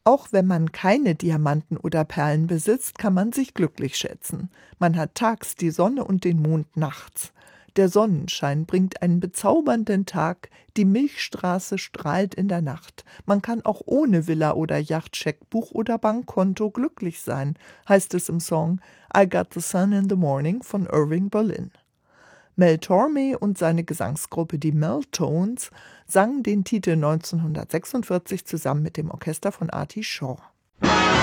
Auch wenn man keine Diamanten oder Perlen besitzt, kann man sich glücklich schätzen. Man hat tags die Sonne und den Mond nachts. Der Sonnenschein bringt einen bezaubernden Tag, die Milchstraße strahlt in der Nacht. Man kann auch ohne Villa oder Yacht, Scheckbuch oder Bankkonto glücklich sein, heißt es im Song I Got the Sun in the Morning von Irving Berlin. Mel Torme und seine Gesangsgruppe die Mel-Tones sangen den Titel 1946 zusammen mit dem Orchester von Artie Shaw.